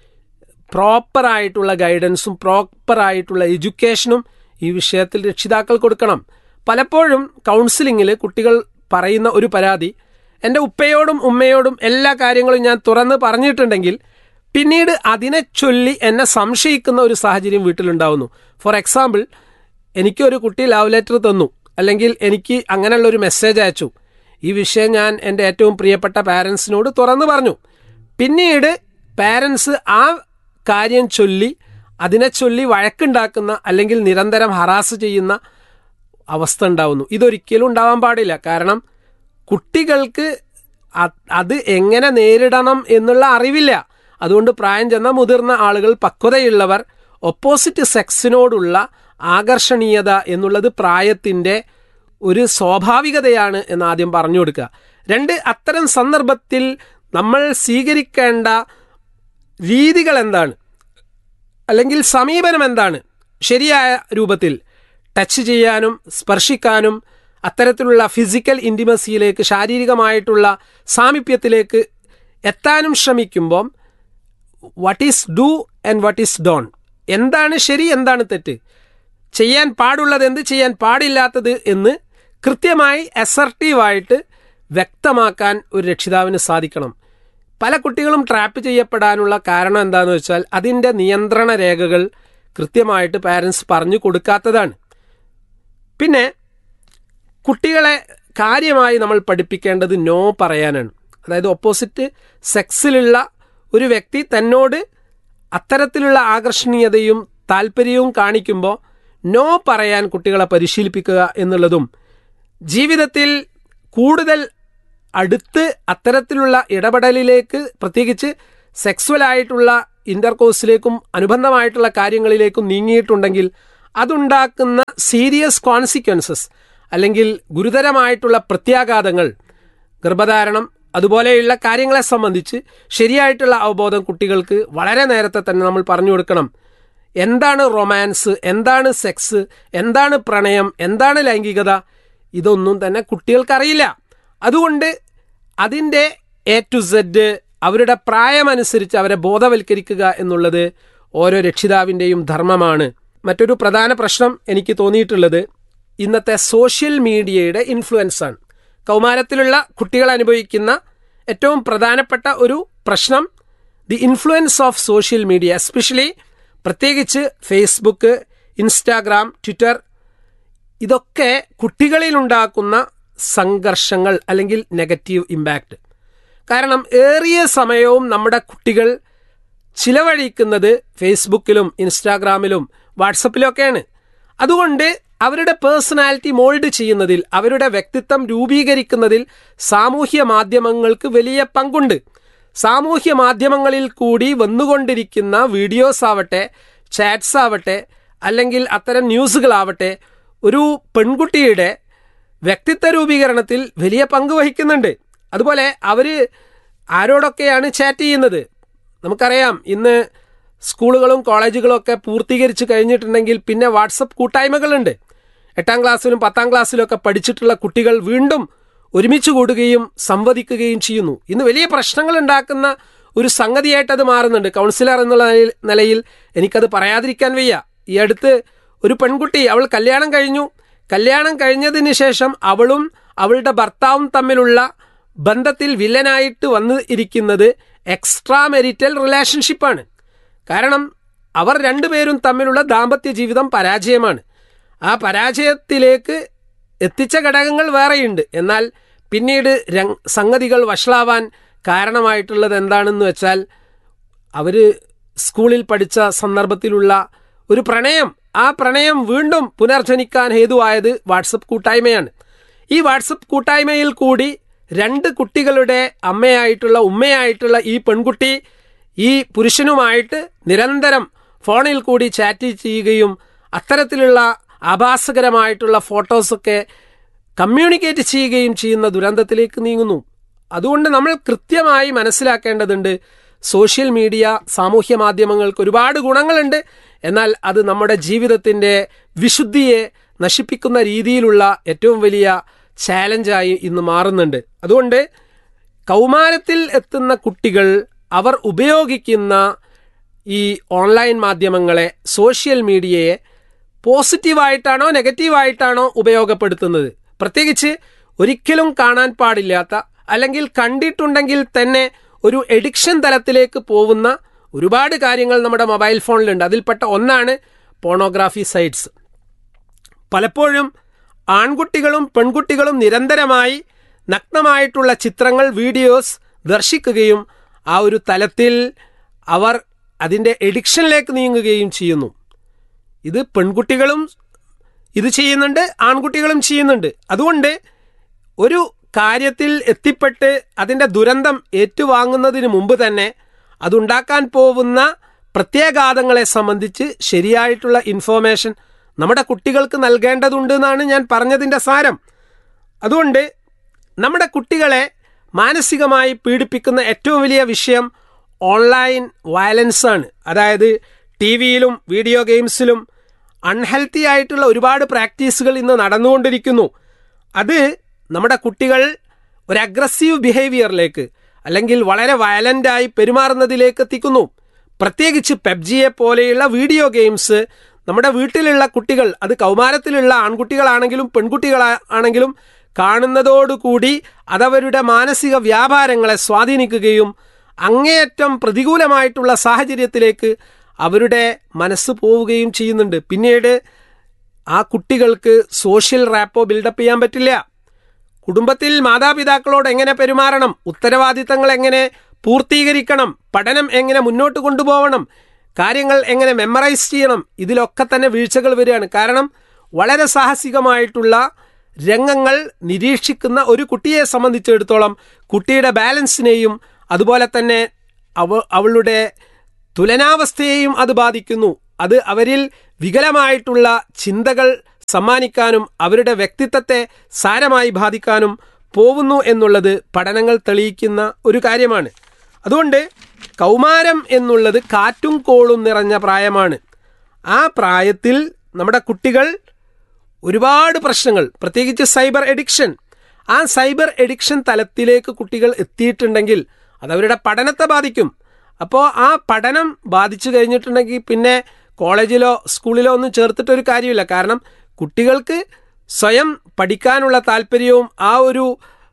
പ്രോപ്പറായിട്ടുള്ള ഗൈഡൻസും പ്രോപ്പറായിട്ടുള്ള എഡ്യൂക്കേഷനും ഈ വിഷയത്തിൽ രക്ഷിതാക്കൾ കൊടുക്കണം. പലപ്പോഴും കൗൺസിലിങ്ങിൽ കുട്ടികൾ പറയുന്ന ഒരു പരാതി, എൻ്റെ ഉപ്പയോടും ഉമ്മയോടും എല്ലാ കാര്യങ്ങളും ഞാൻ തുറന്ന് പറഞ്ഞിട്ടുണ്ടെങ്കിൽ പിന്നീട് അതിനെ ചൊല്ലി എന്നെ സംശയിക്കുന്ന ഒരു സാഹചര്യം വീട്ടിലുണ്ടാവുന്നു. ഫോർ എക്സാമ്പിൾ, എനിക്കൊരു കുട്ടി ലവ് ലെറ്റർ തന്നു, അല്ലെങ്കിൽ എനിക്ക് അങ്ങനെയുള്ളൊരു മെസ്സേജ് അയച്ചു. ഈ വിഷയം ഞാൻ എൻ്റെ ഏറ്റവും പ്രിയപ്പെട്ട പാരൻസിനോട് തുറന്നു പറഞ്ഞു. പിന്നീട് പാരൻസ് ആ കാര്യം ചൊല്ലി അതിനെ ചൊല്ലി വഴക്കുണ്ടാക്കുന്ന അല്ലെങ്കിൽ നിരന്തരം ഹറാസ് ചെയ്യുന്ന അവസ്ഥ ഉണ്ടാവുന്നു. ഇതൊരിക്കലും ഉണ്ടാവാൻ പാടില്ല. കാരണം കുട്ടികൾക്ക് അത് എങ്ങനെ നേരിടണം എന്നുള്ള അറിവില്ല. അതുകൊണ്ട് പ്രായം ചെന്ന മുതിർന്ന ആളുകൾ, പക്വതയുള്ളവർ, ഓപ്പോസിറ്റ് സെക്സിനോടുള്ള ആകർഷണീയത എന്നുള്ളത് പ്രായത്തിൻ്റെ ഒരു സ്വാഭാവികതയാണ് എന്ന് ആദ്യം പറഞ്ഞു കൊടുക്കുക. 2, അത്തരം സന്ദർഭത്തിൽ നമ്മൾ സ്വീകരിക്കേണ്ട രീതികൾ എന്താണ്, അല്ലെങ്കിൽ സമീപനം എന്താണ്, ശരിയായ രൂപത്തിൽ ടച്ച് ചെയ്യാനും സ്പർശിക്കാനും അത്തരത്തിലുള്ള ഫിസിക്കൽ ഇൻറ്റിമസിയിലേക്ക്, ശാരീരികമായിട്ടുള്ള സാമീപ്യത്തിലേക്ക് എത്താനും ശ്രമിക്കുമ്പം what is do and what is Don, എന്താണ് ശരി എന്താണ് തെറ്റ്, ചെയ്യാൻ പാടുള്ളത് എന്ത്, ചെയ്യാൻ പാടില്ലാത്തത് എന്ന് കൃത്യമായി അസർട്ടീവായിട്ട് വ്യക്തമാക്കാൻ ഒരു രക്ഷിതാവിന് സാധിക്കണം. പല കുട്ടികളും ട്രാപ്പ് ചെയ്യപ്പെടാനുള്ള കാരണം എന്താണെന്ന് വെച്ചാൽ അതിൻ്റെ നിയന്ത്രണ രേഖകൾ കൃത്യമായിട്ട് പാരൻസ് പറഞ്ഞു കൊടുക്കാത്തതാണ്. പിന്നെ കുട്ടികളെ കാര്യമായി നമ്മൾ പഠിപ്പിക്കേണ്ടത് നോ പറയാനാണ്. അതായത് ഓപ്പോസിറ്റ് സെക്സിലുള്ള ഒരു വ്യക്തി തന്നോട് അത്തരത്തിലുള്ള ആകർഷണീയതയും താല്പര്യവും കാണിക്കുമ്പോൾ നോ പറയാൻ കുട്ടികളെ പരിശീലിപ്പിക്കുക എന്നുള്ളതും, ജീവിതത്തിൽ കൂടുതൽ അടുത്ത് അത്തരത്തിലുള്ള ഇടപെടലിലേക്ക്, പ്രത്യേകിച്ച് സെക്സ്വലായിട്ടുള്ള ഇൻ്റർകോഴ്സിലേക്കും അനുബന്ധമായിട്ടുള്ള കാര്യങ്ങളിലേക്കും നീങ്ങിയിട്ടുണ്ടെങ്കിൽ അതുണ്ടാക്കുന്ന സീരിയസ് കോൺസിക്വൻസസ് അല്ലെങ്കിൽ ഗുരുതരമായിട്ടുള്ള പ്രത്യാഘാതങ്ങൾ, ഗർഭധാരണം അതുപോലെയുള്ള കാര്യങ്ങളെ സംബന്ധിച്ച് ശരിയായിട്ടുള്ള അവബോധം കുട്ടികൾക്ക് വളരെ നേരത്തെ തന്നെ നമ്മൾ പറഞ്ഞു കൊടുക്കണം. എന്താണ് റൊമാൻസ്, എന്താണ് സെക്സ്, എന്താണ് പ്രണയം, എന്താണ് ലൈംഗികത, ഇതൊന്നും തന്നെ കുട്ടികൾക്കറിയില്ല. അതുകൊണ്ട് അതിൻ്റെ A to Z അവരുടെ പ്രായമനുസരിച്ച് അവരെ ബോധവൽക്കരിക്കുക എന്നുള്ളത് ഓരോ രക്ഷിതാവിൻ്റെയും ധർമ്മമാണ്. മറ്റൊരു പ്രധാന പ്രശ്നം എനിക്ക് തോന്നിയിട്ടുള്ളത് ഇന്നത്തെ സോഷ്യൽ മീഡിയയുടെ ഇൻഫ്ലുവൻസാണ്. കൗമാരത്തിലുള്ള കുട്ടികൾ അനുഭവിക്കുന്ന ഏറ്റവും പ്രധാനപ്പെട്ട ഒരു പ്രശ്നം the influence of social media, especially പ്രത്യേകിച്ച് ഫേസ്ബുക്ക്, ഇൻസ്റ്റാഗ്രാം, ട്വിറ്റർ, ഇതൊക്കെ കുട്ടികളിലുണ്ടാക്കുന്ന സംഘർഷങ്ങൾ അല്ലെങ്കിൽ നെഗറ്റീവ് ഇമ്പാക്റ്റ്. കാരണം ഏറിയ സമയവും നമ്മുടെ കുട്ടികൾ ചിലവഴിക്കുന്നത് ഫേസ്ബുക്കിലും ഇൻസ്റ്റാഗ്രാമിലും വാട്സപ്പിലൊക്കെയാണ്. അതുകൊണ്ട് അവരുടെ പേഴ്സണാലിറ്റി മോൾഡ് ചെയ്യുന്നതിൽ, അവരുടെ വ്യക്തിത്വം രൂപീകരിക്കുന്നതിൽ സാമൂഹ്യ മാധ്യമങ്ങൾക്ക് വലിയ പങ്കുണ്ട്. സാമൂഹ്യ മാധ്യമങ്ങളിൽ കൂടി വന്നുകൊണ്ടിരിക്കുന്ന വീഡിയോസ് ആവട്ടെ, ചാറ്റ്സ് ആവട്ടെ, അല്ലെങ്കിൽ അത്തരം ന്യൂസുകളാവട്ടെ ഒരു പെൺകുട്ടിയുടെ വ്യക്തിത്വ രൂപീകരണത്തിൽ വലിയ പങ്ക് വഹിക്കുന്നുണ്ട്. അതുപോലെ അവർ ആരോടൊക്കെയാണ് ചാറ്റ് ചെയ്യുന്നത് നമുക്കറിയാം. ഇന്ന് സ്കൂളുകളും കോളേജുകളും ഒക്കെ പൂർത്തീകരിച്ച് കഴിഞ്ഞിട്ടുണ്ടെങ്കിൽ പിന്നെ വാട്സപ്പ് കൂട്ടായ്മകളുണ്ട്. 8ാം ക്ലാസ്സിലും 10ാം ക്ലാസ്സിലും ഒക്കെ പഠിച്ചിട്ടുള്ള കുട്ടികൾ വീണ്ടും ഒരുമിച്ച് കൂടുകയും സംവദിക്കുകയും ചെയ്യുന്നു. ഇന്ന് വലിയ പ്രശ്നങ്ങൾ ഉണ്ടാക്കുന്ന ഒരു സംഗതിയായിട്ട് അത് മാറുന്നുണ്ട്. കൗൺസിലർ എന്നുള്ള നിലയിൽ എനിക്കത് പറയാതിരിക്കാൻ വയ്യ. ഈ അടുത്ത് ഒരു പെൺകുട്ടി, അവൾ കല്യാണം കഴിഞ്ഞു. കല്യാണം കഴിഞ്ഞതിന് ശേഷം അവളും അവളുടെ ഭർത്താവും തമ്മിലുള്ള ബന്ധത്തിൽ വില്ലനായിട്ട് വന്ന് ഇരിക്കുന്നത് എക്സ്ട്രാ മെരിറ്റൽ റിലേഷൻഷിപ്പാണ്. കാരണം അവർ രണ്ടുപേരും തമ്മിലുള്ള ദാമ്പത്യ ജീവിതം പരാജയമാണ്. ആ പരാജയത്തിലേക്ക് എത്തിച്ച ഘടകങ്ങൾ വേറെയുണ്ട്. എന്നാൽ പിന്നീട് സംഗതികൾ വഷളാവാൻ കാരണമായിട്ടുള്ളത് എന്താണെന്ന് വെച്ചാൽ അവർ സ്കൂളിൽ പഠിച്ച സന്ദർഭത്തിലുള്ള ഒരു പ്രണയം, ആ പ്രണയം വീണ്ടും പുനർജനിക്കാൻ ഹേതുവായത് വാട്സപ്പ് കൂട്ടായ്മയാണ്. ഈ വാട്സപ്പ് കൂട്ടായ്മയിൽ കൂടി 2 കുട്ടികളുടെ അമ്മയായിട്ടുള്ള, ഉമ്മയായിട്ടുള്ള ഈ പെൺകുട്ടി ഈ പുരുഷനുമായിട്ട് നിരന്തരം ഫോണിൽ കൂടി ചാറ്റ് ചെയ്യുകയും അത്തരത്തിലുള്ള ആഭാസകരമായിട്ടുള്ള ഫോട്ടോസൊക്കെ കമ്മ്യൂണിക്കേറ്റ് ചെയ്യുകയും ചെയ്യുന്ന ദുരന്തത്തിലേക്ക് നീങ്ങുന്നു. അതുകൊണ്ട് നമ്മൾ കൃത്യമായി മനസ്സിലാക്കേണ്ടതുണ്ട്, സോഷ്യൽ മീഡിയ, സാമൂഹ്യ മാധ്യമങ്ങൾക്ക് ഒരുപാട് ഗുണങ്ങളുണ്ട്. എന്നാൽ അത് നമ്മുടെ ജീവിതത്തിൻ്റെ വിശുദ്ധിയെ നശിപ്പിക്കുന്ന രീതിയിലുള്ള ഏറ്റവും വലിയ ചാലഞ്ചായി ഇന്ന് മാറുന്നുണ്ട്. അതുകൊണ്ട് കൗമാരത്തിൽ എത്തുന്ന കുട്ടികൾ അവർ ഉപയോഗിക്കുന്ന ഈ ഓൺലൈൻ മാധ്യമങ്ങളെ, സോഷ്യൽ മീഡിയയെ പോസിറ്റീവായിട്ടാണോ നെഗറ്റീവായിട്ടാണോ ഉപയോഗപ്പെടുത്തുന്നത്, പ്രത്യേകിച്ച് ഒരിക്കലും കാണാൻ പാടില്ലാത്ത അല്ലെങ്കിൽ കണ്ടിട്ടുണ്ടെങ്കിൽ തന്നെ ഒരു എഡിക്ഷൻ തലത്തിലേക്ക് പോകുന്ന ഒരുപാട് കാര്യങ്ങൾ നമ്മുടെ മൊബൈൽ ഫോണിലുണ്ട്. അതിൽപ്പെട്ട ഒന്നാണ് പോണോഗ്രാഫി സൈറ്റ്സ്. പലപ്പോഴും ആൺകുട്ടികളും പെൺകുട്ടികളും നിരന്തരമായി നഗ്നമായിട്ടുള്ള ചിത്രങ്ങൾ, വീഡിയോസ് ദർശിക്കുകയും ആ ഒരു തലത്തിൽ അവർ അതിൻ്റെ എഡിക്ഷനിലേക്ക് നീങ്ങുകയും ചെയ്യുന്നു. ഇത് പെൺകുട്ടികളും ഇത് ചെയ്യുന്നുണ്ട്, ആൺകുട്ടികളും ചെയ്യുന്നുണ്ട്. അതുകൊണ്ട് ഒരു കാര്യത്തിൽ എത്തിപ്പെട്ട് അതിൻ്റെ ദുരന്തം ഏറ്റുവാങ്ങുന്നതിന് മുമ്പ് തന്നെ അതുണ്ടാക്കാൻ പോകുന്ന പ്രത്യാഘാതങ്ങളെ സംബന്ധിച്ച് ശരിയായിട്ടുള്ള ഇൻഫോർമേഷൻ നമ്മുടെ കുട്ടികൾക്ക് നൽകേണ്ടതുണ്ട് എന്നാണ് ഞാൻ പറഞ്ഞതിൻ്റെ സാരം. അതുകൊണ്ട് നമ്മുടെ കുട്ടികളെ മാനസികമായി പീഡിപ്പിക്കുന്ന ഏറ്റവും വലിയ വിഷയം ഓൺലൈൻ വയലൻസാണ്. അതായത് ടി വിയിലും വീഡിയോ ഗെയിംസിലും അൺഹെൽത്തി ആയിട്ടുള്ള ഒരുപാട് പ്രാക്ടീസുകൾ ഇന്ന് നടന്നുകൊണ്ടിരിക്കുന്നു. അത് നമ്മുടെ കുട്ടികൾ ഒരു അഗ്രസീവ് ബിഹേവിയറിലേക്ക് അല്ലെങ്കിൽ വളരെ വയലൻ്റായി പെരുമാറുന്നതിലേക്ക് എത്തിക്കുന്നു. പ്രത്യേകിച്ച് പബ്ജിയെ പോലെയുള്ള വീഡിയോ ഗെയിംസ് നമ്മുടെ വീട്ടിലുള്ള കുട്ടികൾ, അത് കൗമാരത്തിലുള്ള ആൺകുട്ടികളാണെങ്കിലും പെൺകുട്ടികളാണെങ്കിലും കാണുന്നതോടുകൂടി അതവരുടെ മാനസിക വ്യാപാരങ്ങളെ സ്വാധീനിക്കുകയും അങ്ങേയറ്റം പ്രതികൂലമായിട്ടുള്ള സാഹചര്യത്തിലേക്ക് അവരുടെ മനസ്സ് പോവുകയും ചെയ്യുന്നുണ്ട്. പിന്നീട് ആ കുട്ടികൾക്ക് സോഷ്യൽ റാപ്പോ ബിൽഡപ്പ് ചെയ്യാൻ പറ്റില്ല. കുടുംബത്തിൽ മാതാപിതാക്കളോട് എങ്ങനെ പെരുമാറണം, ഉത്തരവാദിത്തങ്ങൾ എങ്ങനെ പൂർത്തീകരിക്കണം, പഠനം എങ്ങനെ മുന്നോട്ട് കൊണ്ടുപോകണം, കാര്യങ്ങൾ എങ്ങനെ മെമ്മറൈസ് ചെയ്യണം, ഇതിലൊക്കെ തന്നെ വീഴ്ചകൾ വരികയാണ്. കാരണം വളരെ സാഹസികമായിട്ടുള്ള രംഗങ്ങൾ നിരീക്ഷിക്കുന്ന ഒരു കുട്ടിയെ സംബന്ധിച്ചിടത്തോളം കുട്ടിയുടെ ബാലൻസിനെയും അതുപോലെ തന്നെ അവളുടെ തുലനാവസ്ഥയെയും അത് ബാധിക്കുന്നു. അത് അവരിൽ വികലമായിട്ടുള്ള ചിന്തകൾ സമ്മാനിക്കാനും അവരുടെ വ്യക്തിത്വത്തെ സാരമായി ബാധിക്കാനും പോകുന്നു എന്നുള്ളത് പഠനങ്ങൾ തെളിയിക്കുന്ന ഒരു കാര്യമാണ്. അതുകൊണ്ട് കൗമാരം എന്നുള്ളത് കാറ്റും കോളും നിറഞ്ഞ പ്രായമാണ്. ആ പ്രായത്തിൽ നമ്മുടെ കുട്ടികൾ ഒരുപാട് പ്രശ്നങ്ങൾ, പ്രത്യേകിച്ച് സൈബർ എഡിക്ഷൻ, ആ സൈബർ എഡിക്ഷൻ തലത്തിലേക്ക് കുട്ടികൾ എത്തിയിട്ടുണ്ടെങ്കിൽ അതവരുടെ പഠനത്തെ ബാധിക്കും. അപ്പോൾ ആ പഠനം ബാധിച്ചു കഴിഞ്ഞിട്ടുണ്ടെങ്കിൽ പിന്നെ കോളേജിലോ സ്കൂളിലോ ഒന്നും ചേർത്തിട്ടൊരു കാര്യമില്ല. കാരണം കുട്ടികൾക്ക് സ്വയം പഠിക്കാനുള്ള താല്പര്യവും ആ ഒരു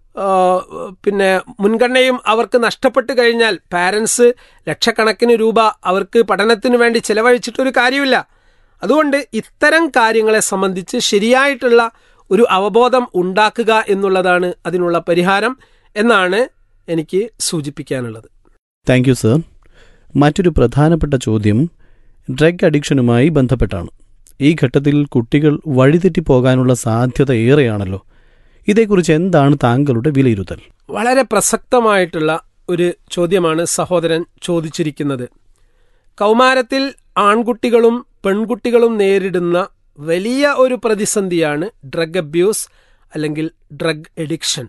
മുൻഗണനയും അവർക്ക് നഷ്ടപ്പെട്ട് കഴിഞ്ഞാൽ പാരൻസ് ലക്ഷക്കണക്കിന് രൂപ അവർക്ക് പഠനത്തിന് വേണ്ടി ചിലവഴിച്ചിട്ടൊരു കാര്യമില്ല. അതുകൊണ്ട് ഇത്തരം കാര്യങ്ങളെ സംബന്ധിച്ച് ശരിയായിട്ടുള്ള ഒരു അവബോധം ഉണ്ടാക്കുക എന്നുള്ളതാണ് അതിനുള്ള പരിഹാരം എന്നാണ് എനിക്ക് സൂചിപ്പിക്കാനുള്ളത്. Thank you sir. മറ്റൊരു പ്രധാനപ്പെട്ട ചോദ്യം ഡ്രഗ് അഡിക്ഷനുമായി ബന്ധപ്പെട്ടാണ്. ഈ ഘട്ടത്തിൽ കുട്ടികൾ വഴിതെറ്റിപ്പോകാനുള്ള സാധ്യത ഏറെയാണല്ലോ. ഇതേക്കുറിച്ച് എന്താണ് താങ്കളുടെ വിലയിരുത്തൽ? വളരെ പ്രസക്തമായിട്ടുള്ള ഒരു ചോദ്യമാണ് സഹോദരൻ ചോദിച്ചിരിക്കുന്നത്. കൗമാരത്തിൽ ആൺകുട്ടികളും പെൺകുട്ടികളും നേരിടുന്ന വലിയ ഒരു പ്രതിസന്ധിയാണ് ഡ്രഗ് അബ്യൂസ് അല്ലെങ്കിൽ ഡ്രഗ് എഡിക്ഷൻ.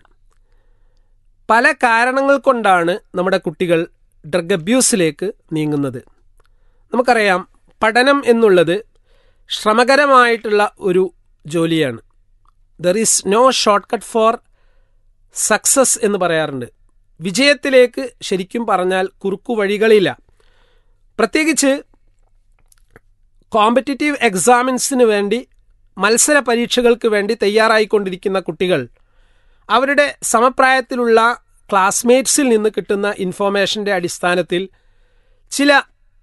പല കാരണങ്ങൾ കൊണ്ടാണ് നമ്മുടെ കുട്ടികൾ ഡ്രഗ് അബ്യൂസിലേക്ക് നീങ്ങുന്നത്. നമുക്കറിയാം, പഠനം എന്നുള്ളത് ശ്രമകരമായിട്ടുള്ള ഒരു ജോലിയാണ്. There is no short cut for success എന്ന് പറയാറുണ്ട്. വിജയത്തിലേക്ക് ശരിക്കും പറഞ്ഞാൽ കുറുക്കു വഴികളില്ല. പ്രത്യേകിച്ച് കോമ്പറ്റിറ്റീവ് എക്സാമിൻസിന് വേണ്ടി, മത്സര പരീക്ഷകൾക്ക് വേണ്ടി തയ്യാറായിക്കൊണ്ടിരിക്കുന്ന കുട്ടികൾ അവരുടെ സമപ്രായത്തിലുള്ള ക്ലാസ്മേറ്റ്സിൽ നിന്ന് കിട്ടുന്ന ഇൻഫോർമേഷൻ്റെ അടിസ്ഥാനത്തിൽ ചില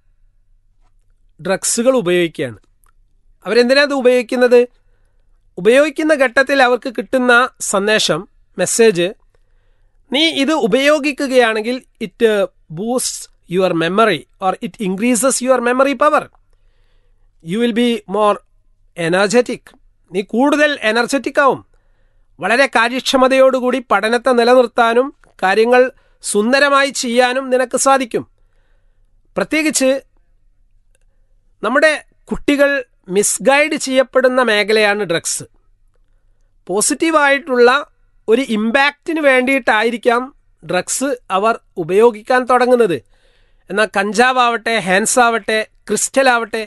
ഡ്രഗ്സുകൾ ഉപയോഗിക്കുകയാണ്. അവരെന്തിനാണ് ഉപയോഗിക്കുന്നത്? ഉപയോഗിക്കുന്ന ഘട്ടത്തിൽ അവർക്ക് കിട്ടുന്ന സന്ദേശം, മെസ്സേജ്, നീ ഇത് ഉപയോഗിക്കുകയാണെങ്കിൽ it boost your memory or it increases your memory power, you will be more energetic, നീ കൂടുതൽ എനർജറ്റിക് ആവും, വളരെ കാര്യക്ഷമതയോടുകൂടി പഠനത്തെ നിലനിർത്താനും കാര്യങ്ങൾ സുന്ദരമായി ചെയ്യാനും നിനക്ക് സാധിക്കും. പ്രത്യേകിച്ച് നമ്മുടെ കുട്ടികൾ മിസ്ഗൈഡ് ചെയ്യപ്പെടുന്ന മേഖലയാണ് ഡ്രഗ്സ്. പോസിറ്റീവായിട്ടുള്ള ഒരു ഇമ്പാക്റ്റിന് വേണ്ടിയിട്ടായിരിക്കാം ഡ്രഗ്സ് അവർ ഉപയോഗിക്കാൻ തുടങ്ങുന്നത്. എന്നാൽ കഞ്ചാവാവട്ടെ, ഹാൻസ് ആവട്ടെ, ക്രിസ്റ്റൽ ആവട്ടെ,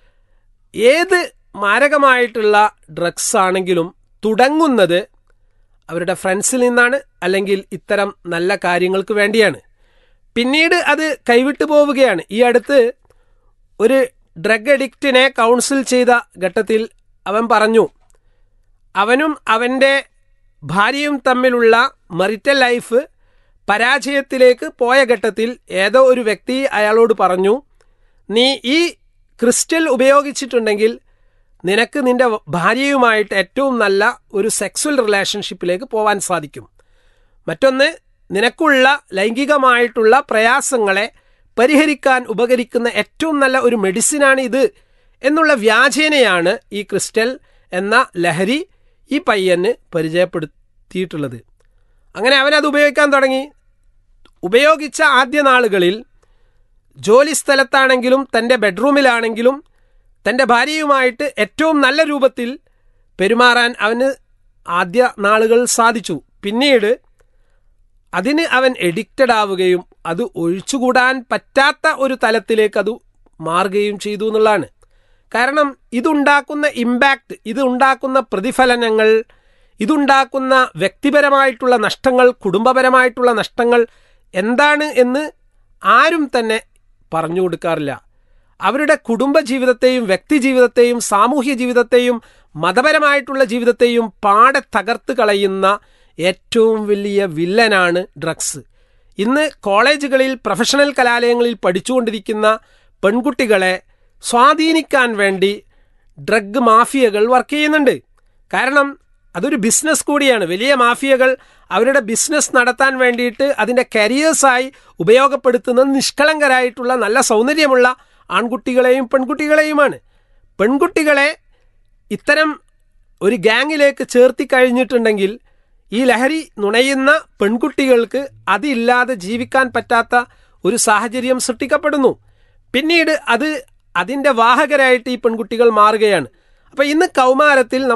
ഏത് മാരകമായിട്ടുള്ള ഡ്രഗ്സ് ആണെങ്കിലും തുടങ്ങുന്നത് അവരുടെ ഫ്രണ്ട്സിൽ നിന്നാണ്, അല്ലെങ്കിൽ ഇത്തരം നല്ല കാര്യങ്ങൾക്ക് വേണ്ടിയാണ്. പിന്നീട് അത് കൈവിട്ടു പോവുകയാണ്. ഈ അടുത്ത് ഒരു ഡ്രഗ് അഡിക്റ്റിനെ കൗൺസിൽ ചെയ്ത ഘട്ടത്തിൽ അവൻ പറഞ്ഞു, അവനും അവൻ്റെ ഭാര്യയും തമ്മിലുള്ള മറിറ്റൽ ലൈഫ് പരാജയത്തിലേക്ക് പോയ ഘട്ടത്തിൽ ഏതോ ഒരു വ്യക്തി അയാളോട് പറഞ്ഞു, നീ ഈ ക്രിസ്റ്റൽ ഉപയോഗിച്ചിട്ടുണ്ടെങ്കിൽ നിനക്ക് നിൻ്റെ ഭാര്യയുമായിട്ട് ഏറ്റവും നല്ല ഒരു സെക്സ്വൽ റിലേഷൻഷിപ്പിലേക്ക് പോകാൻ സാധിക്കും. മറ്റൊന്ന്, നിനക്കുള്ള ലൈംഗികമായിട്ടുള്ള പ്രയാസങ്ങളെ പരിഹരിക്കാൻ ഉപകരിക്കുന്ന ഏറ്റവും നല്ല ഒരു മെഡിസിനാണ് ഇത് എന്നുള്ള വ്യാജേനയാണ് ഈ ക്രിസ്റ്റൽ എന്ന ലഹരി ഈ പയ്യന് പരിചയപ്പെടുത്തിയിട്ടുള്ളത്. അങ്ങനെ അവനത് ഉപയോഗിക്കാൻ തുടങ്ങി. ഉപയോഗിച്ച ആദ്യ നാളുകളിൽ ജോലി സ്ഥലത്താണെങ്കിലും തൻ്റെ ബെഡ്റൂമിലാണെങ്കിലും തൻ്റെ ഭാര്യയുമായിട്ട് ഏറ്റവും നല്ല രൂപത്തിൽ പെരുമാറാൻ അവന് ആദ്യ നാളുകൾ സാധിച്ചു. പിന്നീട് അതിന് അവൻ എഡിക്റ്റഡ് ആവുകയും അത് ഒഴിച്ചുകൂടാൻ പറ്റാത്ത ഒരു തലത്തിലേക്ക് അത് മാറുകയും ചെയ്തു എന്നുള്ളതാണ്. കാരണം ഇതുണ്ടാക്കുന്ന ഇമ്പാക്റ്റ്, ഇതുണ്ടാക്കുന്ന പ്രതിഫലനങ്ങൾ, ഇതുണ്ടാക്കുന്ന വ്യക്തിപരമായിട്ടുള്ള നഷ്ടങ്ങൾ, കുടുംബപരമായിട്ടുള്ള നഷ്ടങ്ങൾ എന്താണ് എന്ന് ആരും തന്നെ പറഞ്ഞു കൊടുക്കാറില്ല. അവരുടെ കുടുംബ ജീവിതത്തെയും വ്യക്തി ജീവിതത്തെയും സാമൂഹ്യ ജീവിതത്തെയും മതപരമായിട്ടുള്ള ജീവിതത്തെയും പാടെ തകർത്ത് കളയുന്ന ഏറ്റവും വലിയ വില്ലനാണ് ഡ്രഗ്സ്. ഇന്ന് കോളേജുകളിൽ, പ്രൊഫഷണൽ കലാലയങ്ങളിൽ പഠിച്ചുകൊണ്ടിരിക്കുന്ന പെൺകുട്ടികളെ സ്വാധീനിക്കാൻ വേണ്ടി ഡ്രഗ് മാഫിയകൾ വർക്ക് ചെയ്യുന്നുണ്ട്. കാരണം അതൊരു ബിസിനസ് കൂടിയാണ്. വലിയ മാഫിയകൾ അവരുടെ ബിസിനസ് നടത്താൻ വേണ്ടിയിട്ട് അതിൻ്റെ കരിയേഴ്സായി ഉപയോഗപ്പെടുത്തുന്നത് നിഷ്കളങ്കരായിട്ടുള്ള നല്ല സൗന്ദര്യമുള്ള ആൺകുട്ടികളെയും പെൺകുട്ടികളെയുമാണ്. പെൺകുട്ടികളെ ഇത്തരം ഒരു ഗ്യാങ്ങിലേക്ക് ചേർത്തി കഴിഞ്ഞിട്ടുണ്ടെങ്കിൽ ഈ ലഹരി നുണയുന്ന പെൺകുട്ടികൾക്ക് അതില്ലാതെ ജീവിക്കാൻ പറ്റാത്ത ഒരു സാഹചര്യം സൃഷ്ടിക്കപ്പെടുന്നു. പിന്നീട് അതിൻ്റെ വാഹകരായിട്ട് ഈ പെൺകുട്ടികൾ മാറുകയാണ്. അപ്പോൾ ഇന്ന് കൗമാരത്തിൽ